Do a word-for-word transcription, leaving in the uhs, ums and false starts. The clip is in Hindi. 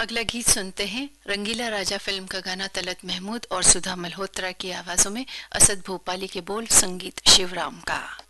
अगला गीत सुनते हैं। रंगीला राजा फिल्म का गाना तलत महमूद और सुधा मल्होत्रा की आवाजों में, असद भोपाली के बोल, संगीत शिवराम का।